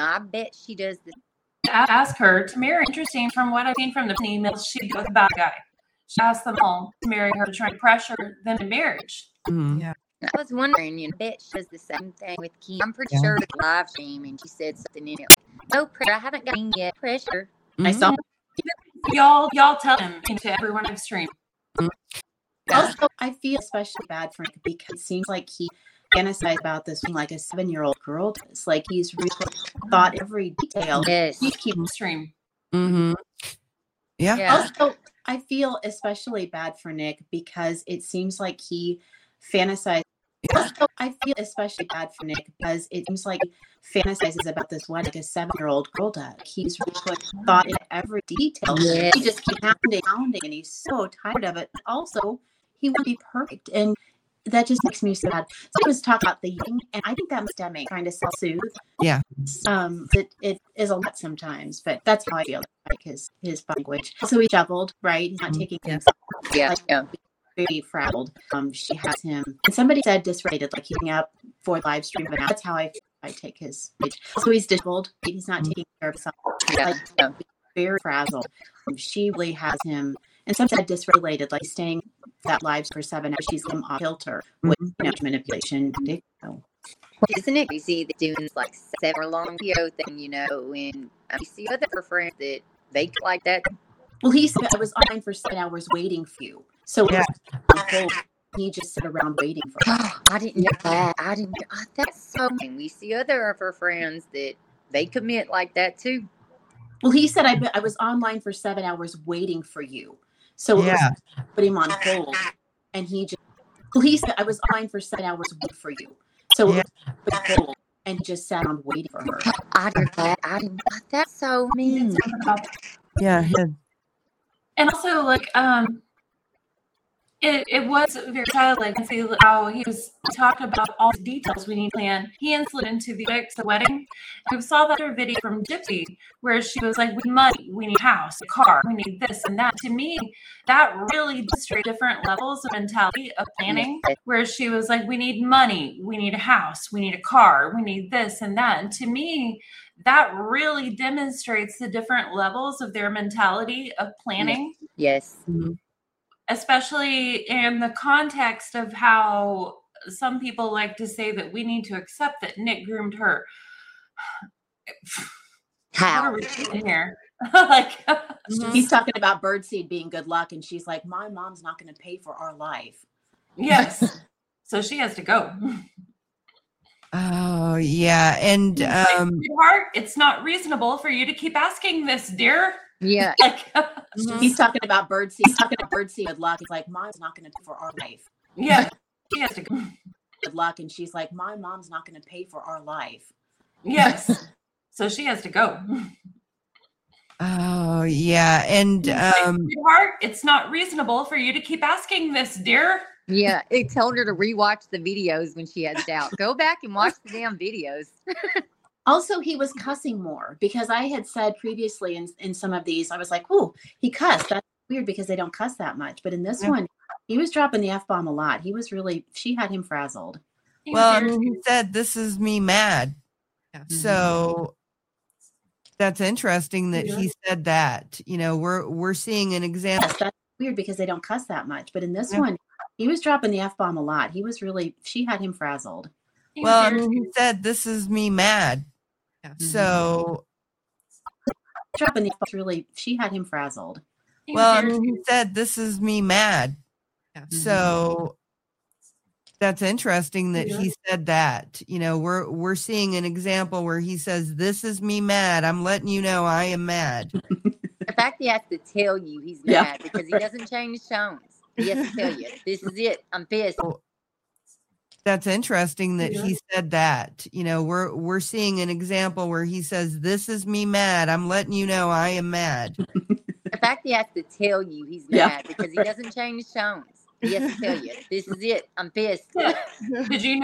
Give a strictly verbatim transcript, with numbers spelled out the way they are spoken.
I bet she does this. Ask her to marry. Interesting, from what I've seen from the emails, she'd go with a bad guy. She asked them all to marry her to try and pressure them in marriage. Mm-hmm. Yeah. I was wondering, you know, I bet she does the same thing with Kim. I'm pretty Yeah. sure with live stream, and she said something in it. No pressure. I haven't got any yet. Pressure. Mm-hmm. I saw. Y'all, y'all tell him to everyone on stream. Also, I feel especially bad for Nick because it seems like he fantasized about this being like a seven-year-old girl does. Like he's really thought every detail. Yes. He keeps Stream. Mm-hmm. Yeah. Yeah. Also, I feel especially bad for Nick because it seems like he fantasized. Also, I feel especially bad for Nick because it seems like he fantasizes about this one like a seven-year-old girl does. He's really thought in every detail. Yes. He just keeps pounding, pounding, and he's so tired of it. Also, he would be perfect, and that just makes me so sad. So I was talking about the young, and I think that was stemming, trying to self-soothe. Yeah. Um, it, it is a lot sometimes, but that's how I feel like his his language. So he's shoveled, right? He's not taking things Yeah. like, Yeah. very frazzled. Um, she has him, and somebody said disrated, like he's up for live stream, but that's how I I take his speech. So he's disheveled. He's not taking care of himself. Yeah. Like, Yeah. very frazzled. Um, she really has him, and some said dysregulated, like staying that live for seven hours. She's him off kilter with you know, manipulation. So, Isn't it crazy that doing this like seven long video thing, you know, when I see other friends that they like that? well, he said I was online for seven hours waiting for you. So it Yeah. was on hold. He just sat around waiting for her. I didn't know that. I didn't. Oh, that's so. And we see other of her friends that they commit like that too. Well, he said I, I was online for seven hours waiting for you. So it Yeah. was put him on hold, and he just. Well, he said I was online for seven hours waiting for you. So it Yeah. was put on hold, and he just sat on waiting for her. I didn't. That. I didn't. oh, That's so mean. Yeah. yeah. And also, like, um, it, it was very sad, like, to see how he was talking about all the details we need to plan. He insulted into the fix the wedding. We saw that other video from Gypsy where she was like, we need money, we need a house, a car, we need this and that. To me, that really demonstrates different levels of mentality of planning, where she was like, we need money, we need a house, we need a car, we need this and that. And to me, that really demonstrates the different levels of their mentality of planning. Yes. Mhm. Especially in the context of how some people like to say that we need to accept that Nick groomed her. What How? are we doing here? Like, He's talking about birdseed being good luck, and she's like, "My mom's not going to pay for our life." yes. So she has to go. Oh yeah. And um Sweetheart, it's not reasonable for you to keep asking this, dear. Yeah. Like, He's talking about birdseed. He's talking about birdseed good luck. He's like, "Mom's not going to pay for our life." yeah, she has to go. Good luck, and she's like, "My mom's not going to pay for our life." Yes. So she has to go. oh yeah. And um Sweetheart, it's not reasonable for you to keep asking this, dear. Yeah. It told her to rewatch the videos when she has doubt. Go back and watch the damn videos. Also, he was cussing more because I had said previously in, in some of these, I was like, "Oh, he cussed." That's weird because they don't cuss that much. But in this Yeah. one, he was dropping the F bomb a lot. He was really, she had him frazzled. well, I mean, he said this is me mad. So that's interesting that he said that. You know, we're we're seeing an example. Yes, that's weird because they don't cuss that much. But in this Yeah. one, he was dropping the F bomb a lot. He was really, she had him frazzled. Well, I mean, he said this is me mad. So Dropping the F bomb really, she had him frazzled. well, I mean, he said this is me mad. So that's interesting that he said that. You know, we're we're seeing an example where he says, "This is me mad. I'm letting you know I am mad." The fact he has to tell you he's Yeah. mad because he doesn't change tones. He has to tell you, this is it. I'm pissed. That's interesting that he said that. You know, we're we're seeing an example where he says, "This is me mad. I'm letting you know I am mad." The fact he has to tell you he's Yeah. mad because he doesn't change tones. He has to tell you, this is it. I'm pissed. Did you know?